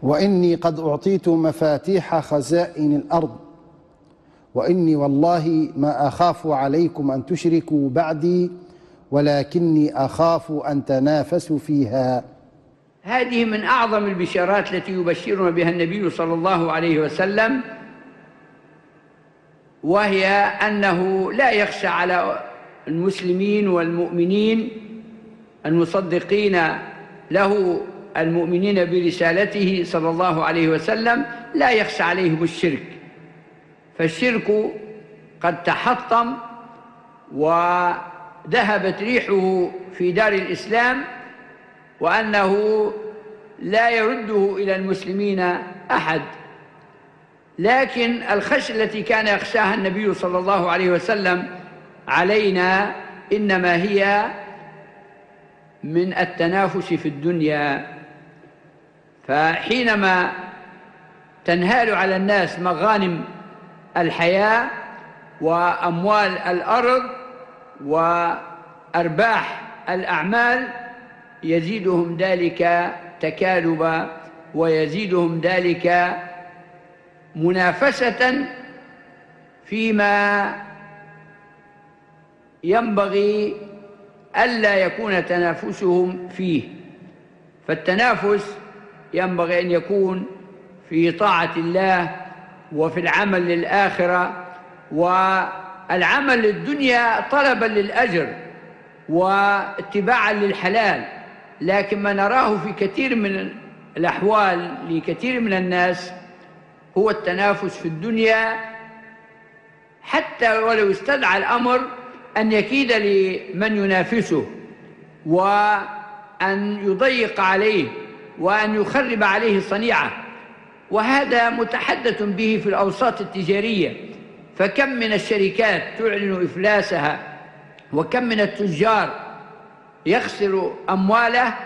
وإني قد أعطيت مفاتيح خزائن الأرض، وإني والله ما أخاف عليكم أن تشركوا بعدي، ولكني أخاف أن تنافسوا فيها. هذه من أعظم البشارات التي يبشرنا بها النبي صلى الله عليه وسلم، وهي أنه لا يخشى على المسلمين والمؤمنين المصدقين له، المؤمنين برسالته صلى الله عليه وسلم، لا يخشى عليهم الشرك، فالشرك قد تحطم وذهبت ريحه في دار الإسلام، وأنه لا يرده إلى المسلمين أحد. لكن الخشية التي كان يخشاها النبي صلى الله عليه وسلم علينا إنما هي من التنافس في الدنيا، فحينما تنهال على الناس مغانم الحياة وأموال الأرض وأرباح الأعمال، يزيدهم ذلك تكالبا ويزيدهم ذلك منافسة فيما ينبغي ألا يكون تنافسهم فيه. فالتنافس ينبغي أن يكون في طاعة الله وفي العمل للآخرة، والعمل للدنيا طلبا للأجر واتباعا للحلال. لكن ما نراه في كثير من الأحوال لكثير من الناس هو التنافس في الدنيا، حتى ولو استدعى الأمر أن يكيد لمن ينافسه وأن يضيق عليه وأن يخرب عليه صنيعه، وهذا متحدث به في الأوساط التجارية. فكم من الشركات تعلن إفلاسها، وكم من التجار يخسر أمواله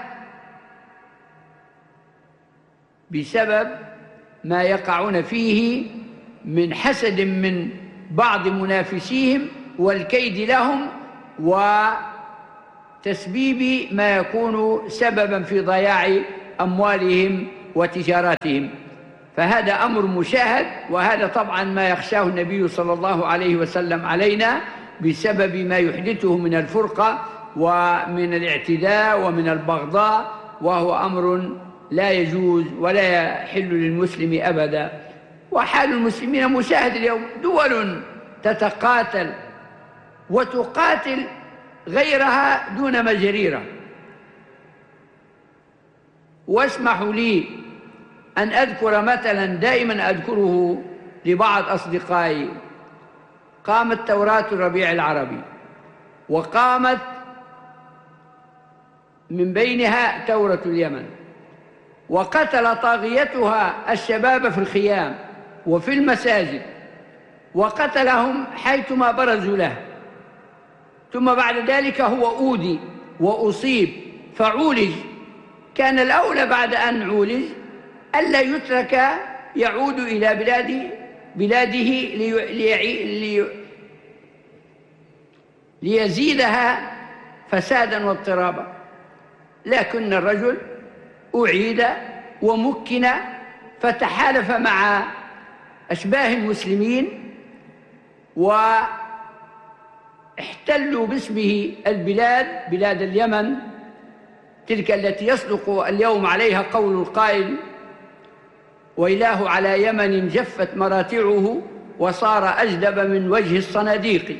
بسبب ما يقعون فيه من حسد من بعض منافسيهم والكيد لهم وتسبيب ما يكون سببا في ضياع أموالهم وتجاراتهم. فهذا أمر مشاهد، وهذا طبعا ما يخشاه النبي صلى الله عليه وسلم علينا بسبب ما يحدثه من الفرقة ومن الاعتداء ومن البغضاء، وهو أمر لا يجوز ولا يحل للمسلم أبدا. وحال المسلمين مشاهد اليوم، دول تتقاتل وتقاتل غيرها دون مجريرة. واسمحوا لي أن أذكر مثلا دائما أذكره لبعض أصدقائي. قامت توراة الربيع العربي، وقامت من بينها ثورة اليمن، وقتل طاغيتها الشباب في الخيام وفي المساجد، وقتلهم حيثما برزوا له. ثم بعد ذلك هو أوذي وأصيب فعولج. كان الأولى بعد أن عولج ألا يترك يعود إلى بلاده ليزيدها فسادا واضطرابا. لكن الرجل أعيد ومكن، فتحالف مع أشباه المسلمين واحتلوا باسمه البلاد، بلاد اليمن، تلك التي يصدق اليوم عليها قول القائل: وإله على يمن جفت مراتعه وصار أجدب من وجه الصناديق.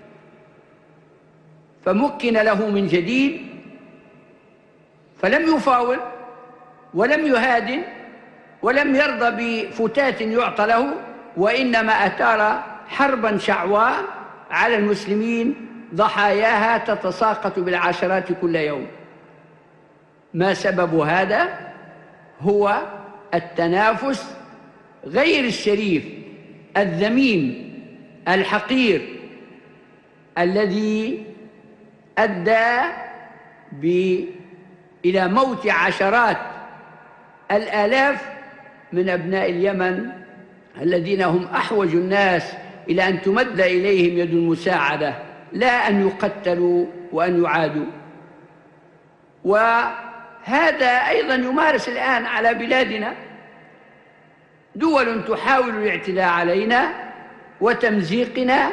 فمكن له من جديد، فلم يفاوض ولم يهادن ولم يرضى بفتات يعطى له، وإنما أثار حربا شعواء على المسلمين ضحاياها تتساقط بالعشرات كل يوم. ما سبب هذا؟ هو التنافس غير الشريف الذميم الحقير الذي أدى إلى موت عشرات الآلاف من أبناء اليمن الذين هم أحوج الناس إلى أن تمد إليهم يد المساعدة، لا أن يقتلوا وأن يعادوا. وهذا أيضا يمارس الآن على بلادنا. دول تحاول الاعتداء علينا وتمزيقنا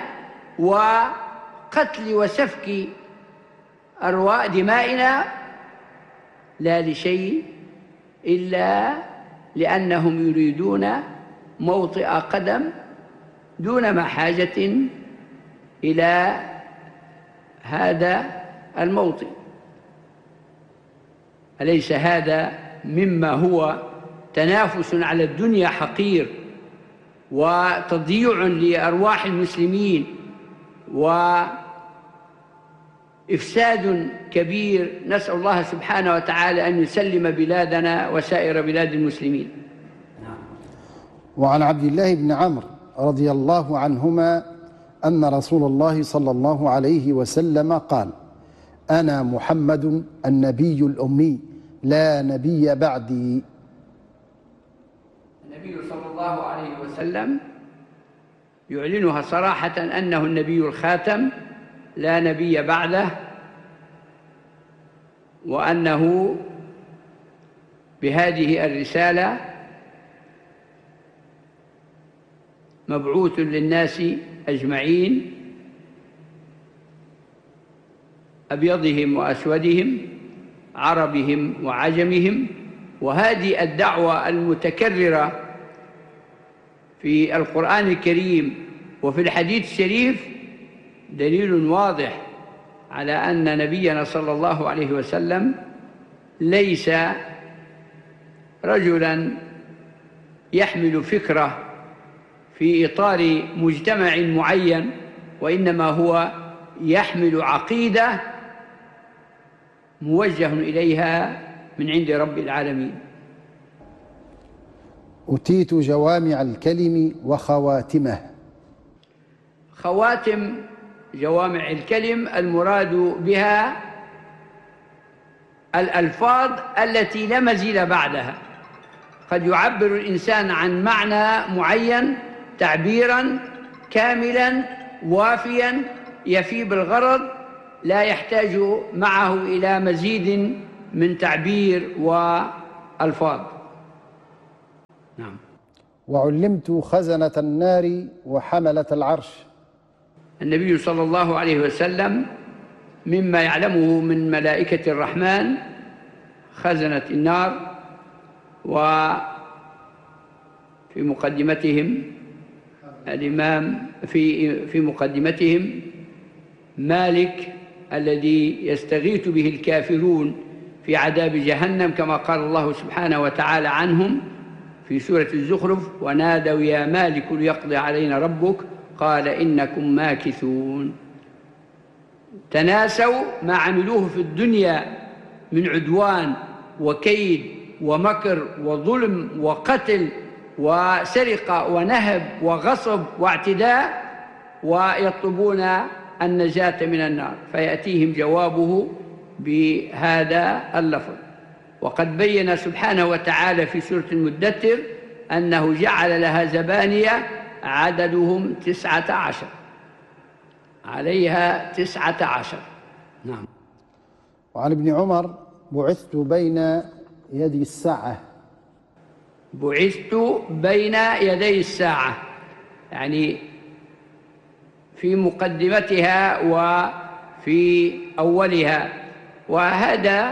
وقتل وسفك أرواح دمائنا، لا لشيء إلا لأنهم يريدون موطئ قدم دون ما حاجة إلى هذا الموطئ. أليس هذا مما هو تنافس على الدنيا حقير وتضييع لأرواح المسلمين وإفساد كبير؟ نسأل الله سبحانه وتعالى أن يسلم بلادنا وسائر بلاد المسلمين. وعن عبد الله بن عمرو رضي الله عنهما أن رسول الله صلى الله عليه وسلم قال: أنا محمد النبي الأمي لا نبي بعدي. النبي صلى الله عليه وسلم يعلنها صراحة أنه النبي الخاتم لا نبي بعده، وأنه بهذه الرسالة مبعوث للناس أجمعين، أبيضهم وأسودهم، عربهم وعجمهم. وهذه الدعوة المتكررة في القرآن الكريم وفي الحديث الشريف دليل واضح على أن نبينا صلى الله عليه وسلم ليس رجلاً يحمل فكرة في إطار مجتمع معين، وإنما هو يحمل عقيدة موجه إليها من عند رب العالمين. أتيت جوامع الكلم وخواتمه. خواتم جوامع الكلم المراد بها الألفاظ التي لا مزيد بعدها. قد يعبر الإنسان عن معنى معين تعبيراً كاملاً وافياً يفي بالغرض، لا يحتاج معه إلى مزيد من تعبير وألفاظ. نعم. وعلمت خزنة النار وحملة العرش. النبي صلى الله عليه وسلم مما يعلمه من ملائكة الرحمن خزنة النار، وفي مقدمتهم الإمام في مقدمتهم مالك الذي يستغيث به الكافرون في عذاب جهنم، كما قال الله سبحانه وتعالى عنهم في سورة الزخرف: ونادوا يا مالك ليقضي علينا ربك قال إنكم ماكثون. تناسوا ما عملوه في الدنيا من عدوان وكيد ومكر وظلم وقتل وسرقة ونهب وغصب واعتداء، ويطلبون النجاة من النار، فيأتيهم جوابه بهذا اللفظ. وقد بين سبحانه وتعالى في سورة المدثر أنه جعل لها زبانية عددهم 19، عليها 19. نعم. وعن ابن عمر: بعثت بين يدي الساعة. بعثت بين يدي الساعة، يعني في مقدمتها وفي أولها. وهذا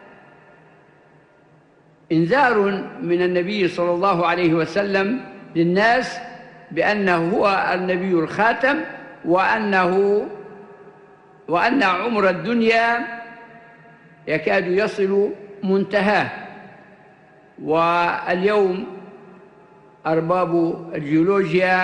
إنذار من النبي صلى الله عليه وسلم للناس بأنه هو النبي الخاتم، وأن عمر الدنيا يكاد يصل منتهاه. واليوم أرباب الجيولوجيا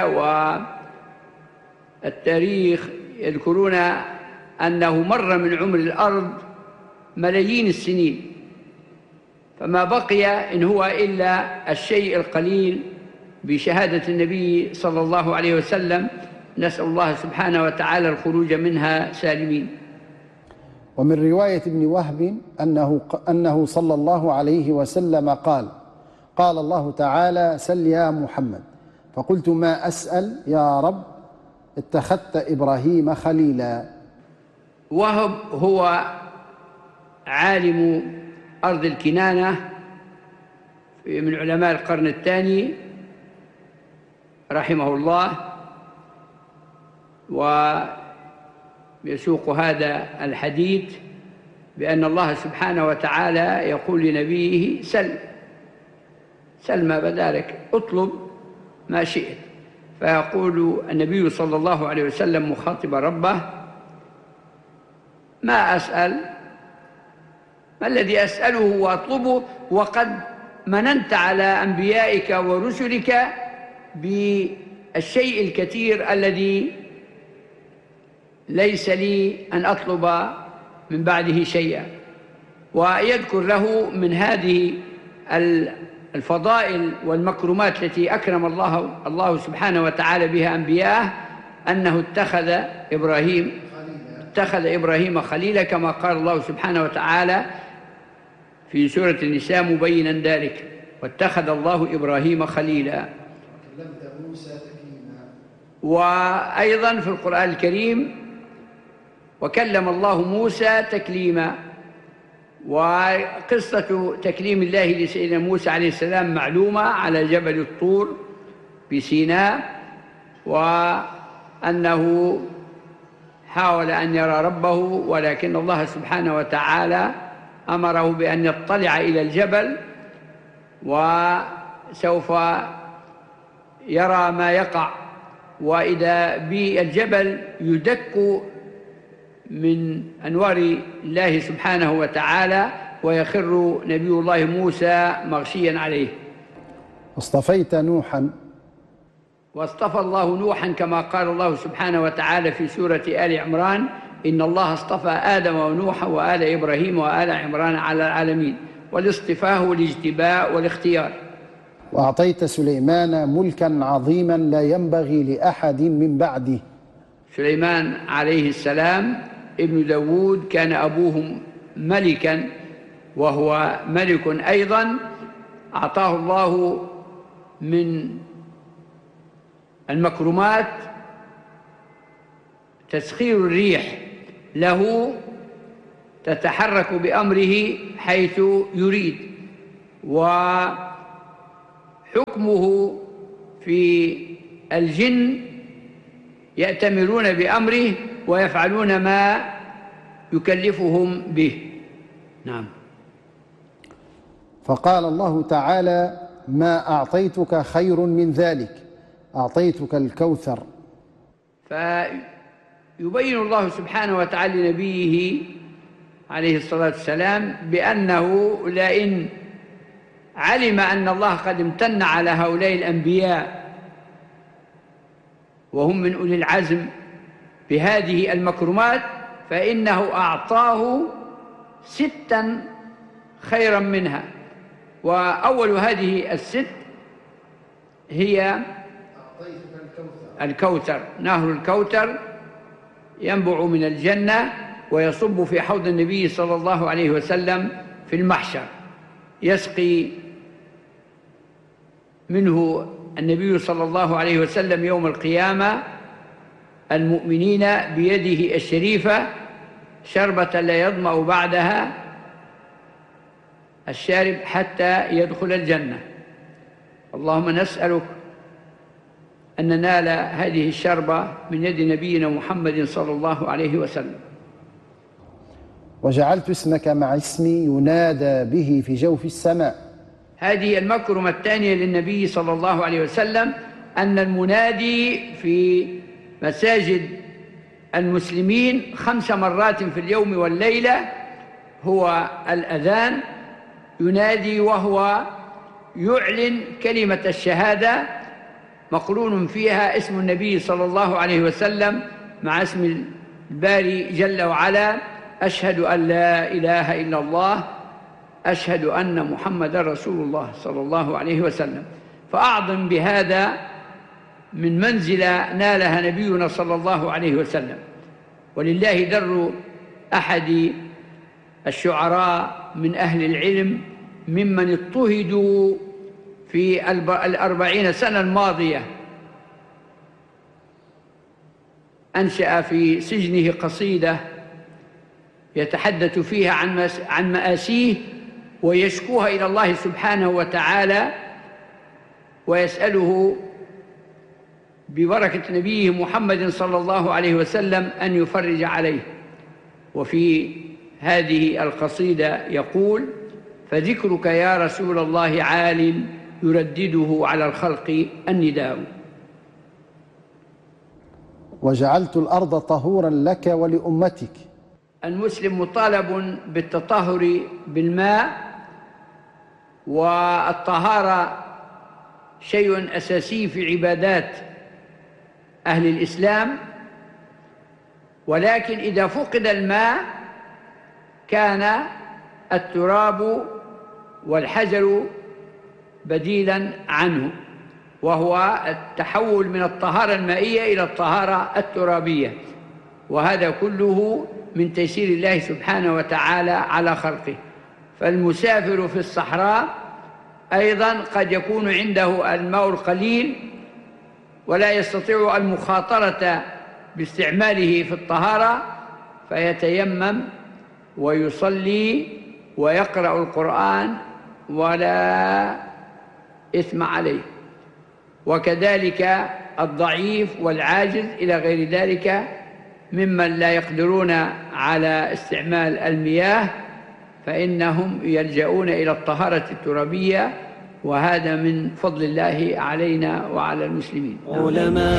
والتاريخ يذكرون أنه مر من عمر الأرض ملايين السنين، فما بقي إن هو إلا الشيء القليل بشهادة النبي صلى الله عليه وسلم. نسأل الله سبحانه وتعالى الخروج منها سالمين. ومن رواية ابن وهب أنه صلى الله عليه وسلم قال: قال الله تعالى: سل يا محمد. فقلت: ما أسأل يا رب؟ اتخذت إبراهيم خليلا. وهب هو عالم أرض الكنانة من علماء القرن الثاني، رحمه الله، ويسوق هذا الحديث بأن الله سبحانه وتعالى يقول لنبيه: سل ما بدا لك، اطلب ما شئت. فيقول النبي صلى الله عليه وسلم مخاطبا ربه: ما أسأل، ما الذي أسأله وأطلبه وقد مننت على أنبيائك ورسلك بالشيء الكثير الذي ليس لي أن أطلب من بعده شيئا. ويذكر له من هذه الفضائل والمكرمات التي أكرم الله سبحانه وتعالى بها أنبياءه أنه اتخذ إبراهيم خليلا، كما قال الله سبحانه وتعالى في سورة النساء مبينا ذلك: واتخذ الله إبراهيم خليلا. وأيضا في القرآن الكريم: وكلم الله موسى تكليما. وقصة تكليم الله لسيدنا موسى عليه السلام معلومة على جبل الطور بسيناء، وأنه حاول أن يرى ربه، ولكن الله سبحانه وتعالى أمره بأن يطلع إلى الجبل، وسوف يرى ما يقع. وإذا بالجبل يدك من أنوار الله سبحانه وتعالى، ويخر نبي الله موسى مغشيا عليه. واصطفيت نوحا، واصطفى الله نوحا كما قال الله سبحانه وتعالى في سورة آل عمران: إن الله اصطفى آدم ونوحا وآل إبراهيم وآل عمران على العالمين. والاصطفاء هو الاجتباء والاختيار. وأعطيت سليمان ملكا عظيما لا ينبغي لأحد من بعده. سليمان عليه السلام ابن داود كان أبوه ملكا، وهو ملك أيضا. أعطاه الله من المكرمات تسخير الريح له تتحرك بأمره حيث يريد، وحكمه في الجن يأتمرون بأمره ويفعلون ما يكلفهم به. نعم. فقال الله تعالى: ما أعطيتك خير من ذلك، أعطيتك الكوثر. فيبين الله سبحانه وتعالى لنبيه عليه الصلاة والسلام بأنه لئن علم أن الله قد امتن على هؤلاء الأنبياء وهم من أولي العزم بهذه المكرمات، فإنه أعطاه 6 خيرا منها. وأول هذه ال6 هي الكوثر. نهر الكوثر ينبع من الجنة ويصب في حوض النبي صلى الله عليه وسلم في المحشر، يسقي منه النبي صلى الله عليه وسلم يوم القيامة المؤمنين بيده الشريفة شربة لا يظمأ بعدها الشارب حتى يدخل الجنة. اللهم نسألك أن ننال هذه الشربة من يد نبينا محمد صلى الله عليه وسلم. وجعلت اسمك مع اسمي ينادى به في جوف السماء. هذه المكرمة الثانية للنبي صلى الله عليه وسلم، أن المنادي في مساجد المسلمين 5 مرات في اليوم والليلة هو الأذان، ينادي وهو يعلن كلمة الشهادة مقرون فيها اسم النبي صلى الله عليه وسلم مع اسم الباري جل وعلا: أشهد أن لا إله إلا الله، أشهد أن محمد رسول الله صلى الله عليه وسلم. فأعظم بهذا من منزلة نالها نبينا صلى الله عليه وسلم. ولله در أحد الشعراء من أهل العلم ممن اضطهدوا في 40 سنة الماضية، أنشأ في سجنه قصيدة يتحدث فيها عن مآسيه ويشكوها إلى الله سبحانه وتعالى، ويسأله ببركة نبيه محمد صلى الله عليه وسلم أن يفرج عليه. وفي هذه القصيدة يقول: فذكرك يا رسول الله عال يردده على الخلق النداء. وجعلت الأرض طهورا لك ولأمتك. المسلم مطالب بالتطهر بالماء، والطهارة شيء أساسي في عبادات أهل الإسلام، ولكن إذا فقد الماء كان التراب والحجر بديلا عنه، وهو التحول من الطهارة المائية إلى الطهارة الترابية، وهذا كله من تيسير الله سبحانه وتعالى على خلقه. فالمسافر في الصحراء أيضا قد يكون عنده الماء القليل ولا يستطيع المخاطرة باستعماله في الطهارة، فيتيمم ويصلي ويقرأ القرآن ولا إثم عليه. وكذلك الضعيف والعاجز إلى غير ذلك ممن لا يقدرون على استعمال المياه، فإنهم يلجؤون إلى الطهارة الترابية، وهذا من فضل الله علينا وعلى المسلمين.